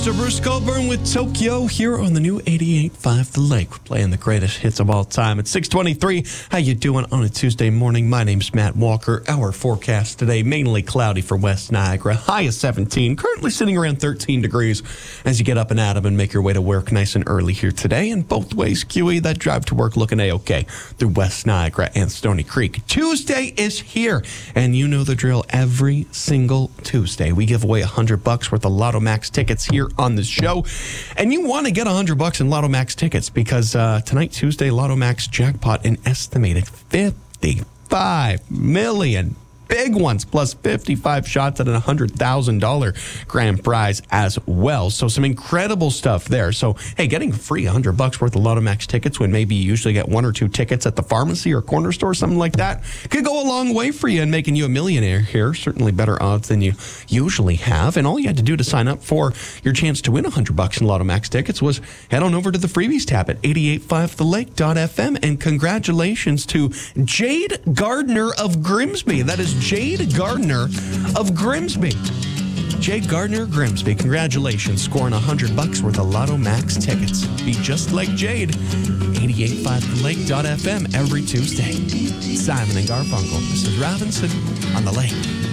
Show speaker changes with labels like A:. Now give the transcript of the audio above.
A: So Bruce Coburn with Tokyo here on the new 88.5 The Lake. We're playing the greatest hits of all time. It's 6:23. How you doing on a Tuesday morning? My name's Matt Walker. Our forecast today, mainly cloudy for West Niagara. High of 17. Currently sitting around 13 degrees as you get up and at 'em and make your way to work nice and early here today. And both ways, QE, that drive to work looking A-OK through West Niagara and Stony Creek. Tuesday is here. And you know the drill. Every single Tuesday, we give away $100 worth of Lotto Max tickets here on the show. And you want to get $100 in Lotto Max tickets because tonight, Tuesday, Lotto Max jackpot an estimated $55 million. Big ones, plus 55 shots at a $100,000 grand prize as well. So some incredible stuff there. So, hey, getting free $100 worth of Lotto Max tickets when maybe you usually get one or two tickets at the pharmacy or corner store, something like that, could go a long way for you in making you a millionaire here. Certainly better odds than you usually have. And all you had to do to sign up for your chance to win $100 in Lotto Max tickets was head on over to the freebies tab at 885thelake.fm. And congratulations to Jade Gardner of Grimsby. That is Jade Gardner of Grimsby. Jade Gardner, Grimsby, congratulations, scoring $100 worth of Lotto Max tickets. Be just like Jade. 885thelake.fm every Tuesday. Simon and Garfunkel. This is Robinson on the Lake.